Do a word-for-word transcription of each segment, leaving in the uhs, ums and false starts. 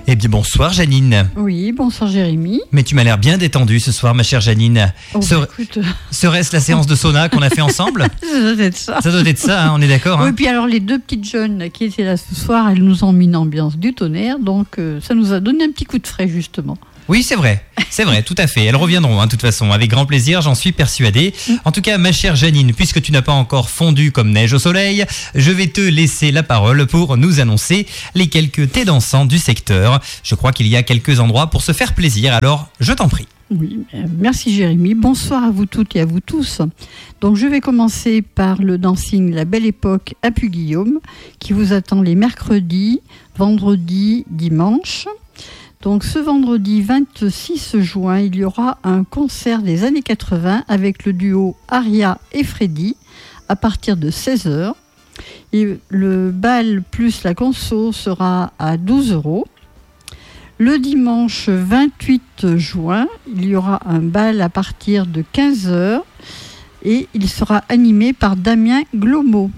Eh bien, bonsoir Janine. Oui, bonsoir Jérémy. Mais tu m'as l'air bien détendue ce soir, ma chère Janine. Oh, Ser- écoute... Serait-ce la séance de sauna qu'on a fait ensemble ? Ça doit être ça. Ça doit être ça, hein, on est d'accord. Oui, Hein. puis alors les deux petites jeunes qui étaient là ce soir, elles nous ont mis une ambiance du tonnerre, donc euh, ça nous a donné un petit coup de frais justement. Oui, c'est vrai, c'est vrai, tout à fait. Elles reviendront, hein, de toute façon, avec grand plaisir, j'en suis persuadé. En tout cas, ma chère Janine, puisque tu n'as pas encore fondu comme neige au soleil, je vais te laisser la parole pour nous annoncer les quelques thés dansants du secteur. Je crois qu'il y a quelques endroits pour se faire plaisir, alors je t'en prie. Oui, euh, merci Jérémy. Bonsoir à vous toutes et à vous tous. Donc je vais commencer par le dancing La Belle Époque à Puy-Guillaume, qui vous attend les mercredis, vendredis, dimanches. Donc ce vendredi vingt-six juin, il y aura un concert des années quatre-vingts avec le duo Aria et Freddy à partir de seize heures. Et le bal plus la conso sera à douze euros. Le dimanche vingt-huit juin, il y aura un bal à partir de quinze heures et il sera animé par Damien Glomo.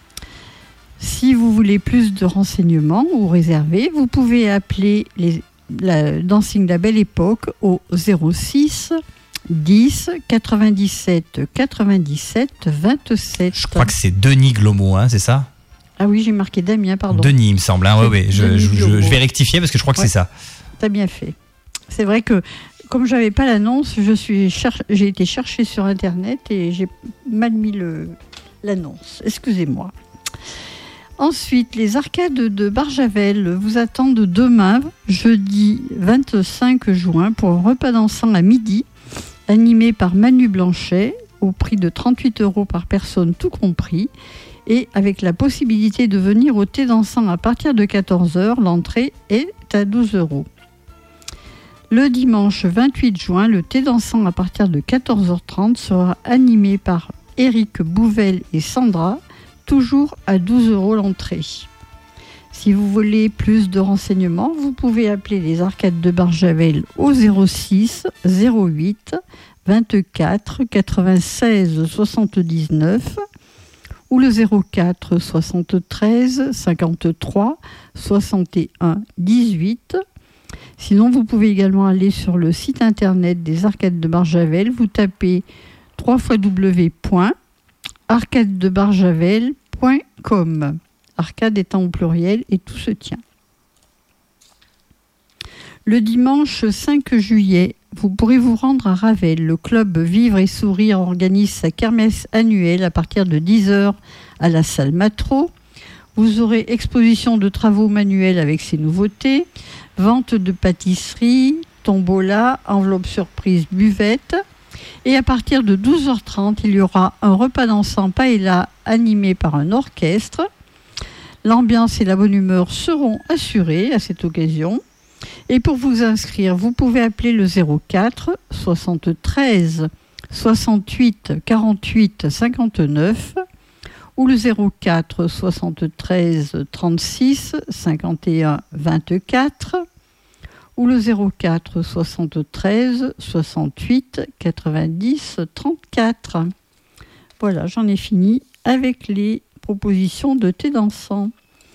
Si vous voulez plus de renseignements ou réserver, vous pouvez appeler les la Dancing La Belle Époque au zéro six dix quatre-vingt-dix-sept quatre-vingt-dix-sept vingt-sept. Je crois que c'est Denis Glomo, hein, c'est ça ? Ah oui, j'ai marqué Damien, pardon. Denis, il me semble. Hein, ouais, ouais, je, je, je, je vais rectifier parce que je crois que ouais, c'est ça. T'as bien fait. C'est vrai que comme j'avais pas l'annonce, je suis cher- j'ai été chercher sur Internet et j'ai mal mis le, l'annonce. Excusez-moi. Ensuite, les arcades de Barjavel vous attendent demain, jeudi vingt-cinq juin, pour un repas dansant à midi, animé par Manu Blanchet, au prix de trente-huit euros par personne, tout compris, et avec la possibilité de venir au thé dansant à partir de quatorze heures, l'entrée est à douze euros. Le dimanche vingt-huit juin, le thé dansant à partir de quatorze heures trente sera animé par Éric Bouvel et Sandra, toujours à douze euros l'entrée. Si vous voulez plus de renseignements, vous pouvez appeler les arcades de Barjavel au zéro six zéro huit vingt-quatre quatre-vingt-seize soixante-dix-neuf ou le zéro quatre soixante-treize cinquante-trois soixante et un dix-huit. Sinon, vous pouvez également aller sur le site internet des arcades de Barjavel, vous tapez w w w point arcade de barjavel point com. Arcade étant au pluriel et tout se tient. Le dimanche cinq juillet, vous pourrez vous rendre à Ravel. Le club Vivre et Sourire organise sa kermesse annuelle à partir de dix heures à la salle Matro. Vous aurez exposition de travaux manuels avec ses nouveautés, vente de pâtisserie, tombola, enveloppe surprise, buvette. Et à partir de douze heures trente, il y aura un repas dansant paella animé par un orchestre. L'ambiance et la bonne humeur seront assurées à cette occasion. Et pour vous inscrire, vous pouvez appeler le zéro quatre soixante-treize soixante-huit quarante-huit cinquante-neuf ou le zéro quatre soixante-treize trente-six cinquante et un vingt-quatre ou le zéro quatre soixante-treize soixante-huit quatre-vingt-dix trente-quatre. Voilà, j'en ai fini avec les propositions de thé dansant.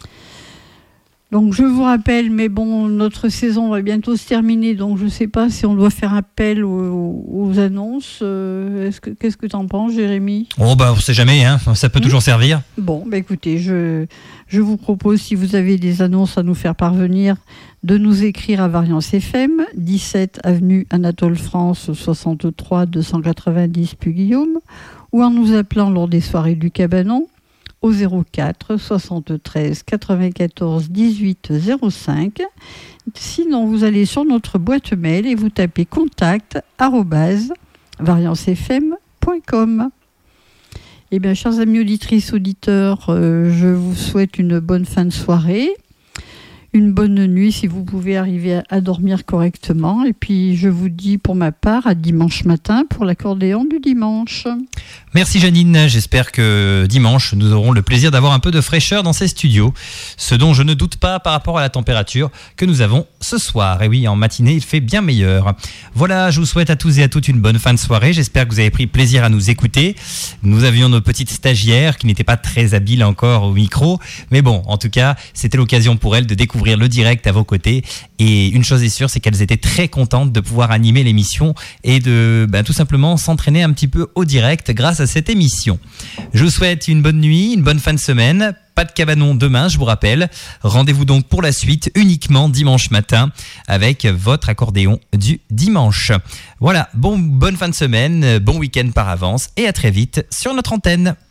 Donc je vous rappelle, mais bon, notre saison va bientôt se terminer, donc je ne sais pas si on doit faire appel aux, aux annonces. Euh, est-ce que, qu'est-ce que tu en penses, Jérémy ? Oh bah on ne sait jamais, hein, ça peut mmh. toujours servir. Bon, bah écoutez, je, je vous propose, si vous avez des annonces à nous faire parvenir, de nous écrire à Variance F M, dix-sept avenue Anatole France, soixante-trois deux cent quatre-vingt-dix Puy-Guillaume, ou en nous appelant lors des soirées du Cabanon au zéro quatre soixante-treize quatre-vingt-quatorze dix-huit zéro cinq. Sinon, vous allez sur notre boîte mail et vous tapez contact arobase variance f m point com. Eh bien, chers amis auditrices, auditeurs, euh, je vous souhaite une bonne fin de soirée. Une bonne nuit si vous pouvez arriver à, à dormir correctement. Et puis, je vous dis pour ma part à dimanche matin pour l'accordéon du dimanche. Merci Janine, j'espère que dimanche nous aurons le plaisir d'avoir un peu de fraîcheur dans ces studios, ce dont je ne doute pas par rapport à la température que nous avons ce soir. Et oui, en matinée il fait bien meilleur. Voilà, je vous souhaite à tous et à toutes une bonne fin de soirée, j'espère que vous avez pris plaisir à nous écouter. Nous avions nos petites stagiaires qui n'étaient pas très habiles encore au micro, mais bon, en tout cas, c'était l'occasion pour elles de découvrir découvrir le direct à vos côtés. Et une chose est sûre, c'est qu'elles étaient très contentes de pouvoir animer l'émission et de ben, tout simplement s'entraîner un petit peu au direct grâce à cette émission. Je vous souhaite une bonne nuit, une bonne fin de semaine. Pas de cabanon demain, je vous rappelle. Rendez-vous donc pour la suite uniquement dimanche matin avec votre accordéon du dimanche. Voilà, bon, bonne fin de semaine, bon week-end par avance et à très vite sur notre antenne.